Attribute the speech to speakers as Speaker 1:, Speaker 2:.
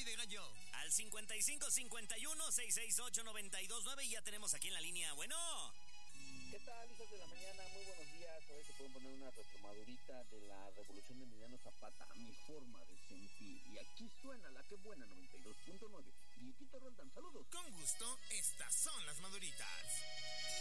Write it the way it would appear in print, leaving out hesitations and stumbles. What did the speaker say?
Speaker 1: de gallo.
Speaker 2: Al 5551-668-929 y ya tenemos aquí en la línea. Bueno.
Speaker 3: ¿Qué tal, hijos de la mañana? Muy buenos días. Hoy se pueden poner una retromadurita de la revolución de Emiliano Zapata a mi forma de sentir. Y aquí suena la que buena 92.9. Y Tito Roldán, saludos.
Speaker 1: Con gusto, estas son las maduritas.